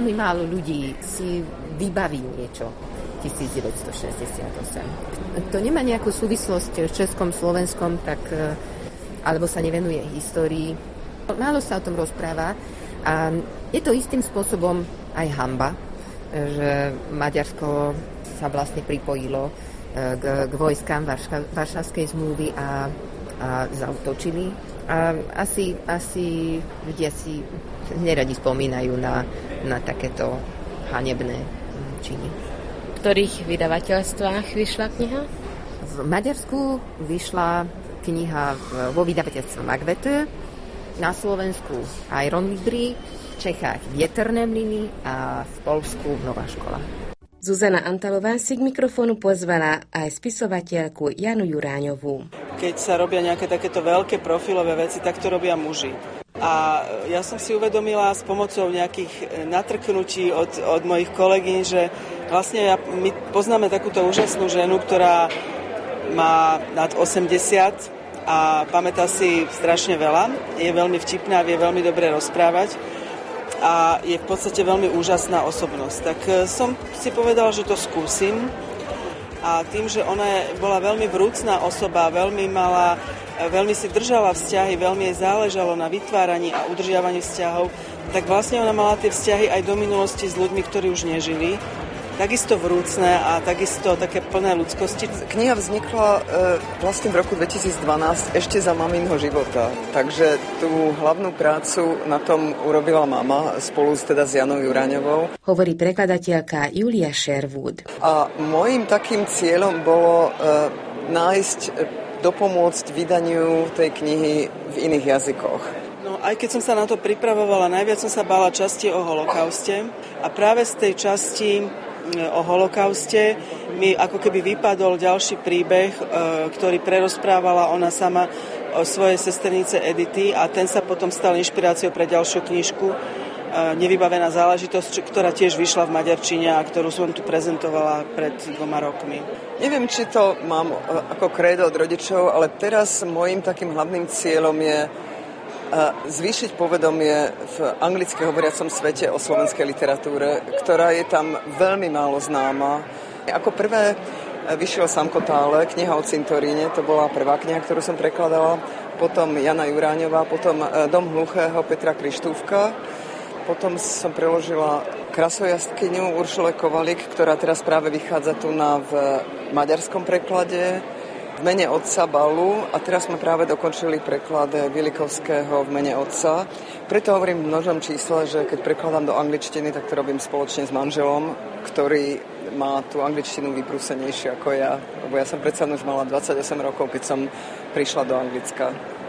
veľmi málo ľudí si vybaví niečo 1968. To nemá nejakú súvislosť s Českom, Slovenskom, tak, alebo sa nevenuje histórii. Málo sa o tom rozpráva a je to istým spôsobom aj hanba, že Maďarsko sa vlastne pripojilo k vojskám Varšavskej zmluvy a zaútočili. A asi ľudia si neradi spomínajú na takéto hanebné činy. V ktorých vydavateľstvách vyšla kniha? V Maďarsku vyšla kniha vo vydavateľstve Magvetö, na Slovensku Iron Libri, v Čechách Vieterné mlyny a v Poľsku Nová škola. Zuzana Antalová si k mikrofónu pozvala aj spisovateľku Janu Juráňovú. Keď sa robia nejaké takéto veľké profilové veci, tak to robia muži. A ja som si uvedomila s pomocou nejakých natrknutí od mojich kolegyň, že vlastne my poznáme takúto úžasnú ženu, ktorá má nad 80 a pamätá si strašne veľa. Je veľmi vtipná, vie veľmi dobre rozprávať a je v podstate veľmi úžasná osobnosť. Tak som si povedala, že to skúsim a tým, že ona bola veľmi vrúcná osoba, veľmi si držala vzťahy, veľmi jej záležalo na vytváraní a udržiavaní vzťahov, tak vlastne ona mala tie vzťahy aj do minulosti s ľuďmi, ktorí už nežili. Takisto vrúcne a takisto také plné ľudskosti. Kniha vznikla vlastne v roku 2012 ešte za maminho života. Takže tú hlavnú prácu na tom urobila mama spolu s Janou Juráňovou. Hovorí prekladateľka Julia Sherwood. A môjim takým cieľom bolo dopomôcť vydaniu tej knihy v iných jazykoch. No, aj keď som sa na to pripravovala, najviac som sa bála časti o holokauste a práve z tej časti o holokauste mi ako keby vypadol ďalší príbeh, ktorý prerozprávala ona sama o svojej sesternice Edity a ten sa potom stal inšpiráciou pre ďalšiu knižku Nevybavená záležitosť, ktorá tiež vyšla v maďarčine a ktorú som tu prezentovala pred 2 rokmi. Neviem, či to mám ako krédo od rodičov, ale teraz môjim takým hlavným cieľom je zvýšiť povedomie v anglicky hovoriacom svete o slovenskej literatúre, ktorá je tam veľmi málo známa. Ako prvé vyšiel Samko Tále, kniha o cintoríne, to bola prvá kniha, ktorú som prekladala, potom Jana Juráňová, potom Dom hluchého Petra Krištúfka, potom som preložila Krasojastkyňu Uršule Kovalik, ktorá teraz práve vychádza tu v maďarskom preklade, v mene otca Balu a teraz sme práve dokončili preklad Vilikovského v mene otca. Preto hovorím v množnom čísle, že keď prekladám do angličtiny, tak to robím spoločne s manželom, ktorý má tú angličtinu vyprúsenejšiu ako ja. Lebo ja som predsa už mala 28 rokov, keď som prišla do Anglicka.